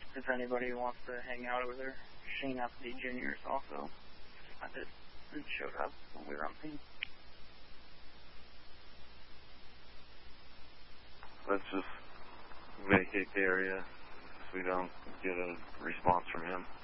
if anybody wants to hang out over there. Shane Apathy Jr. is also responded and showed up when we were on scene. Let's just vacate the area so we don't get a response from him.